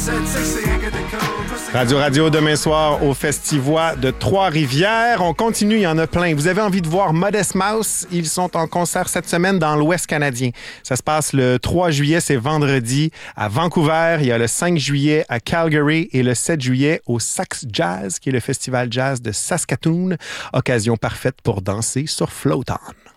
Radio demain soir au Festivois de Trois-Rivières. On continue, il y en a plein. Vous avez envie de voir Modest Mouse? Ils sont en concert cette semaine dans l'Ouest canadien. Ça se passe le 3 juillet, c'est vendredi, à Vancouver. Il y a le 5 juillet à Calgary et le 7 juillet au Sax Jazz, qui est le festival jazz de Saskatoon. Occasion parfaite pour danser sur Float On.